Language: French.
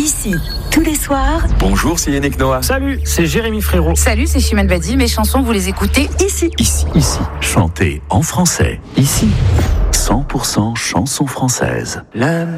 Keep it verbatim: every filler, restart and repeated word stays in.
Ici, tous les soirs. Bonjour, c'est Yannick Noah. Salut, c'est Jérémy Frérot. Salut, c'est Chimène Badi. Mes chansons, vous les écoutez ici. Ici. Ici. Chantez en français. Ici. cent pour cent chansons françaises. La